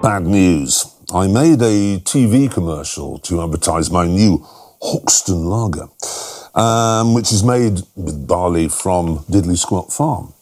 Bad news. I made a TV commercial to advertise my new Hoxton lager, which is made with barley from Diddley Squat Farm.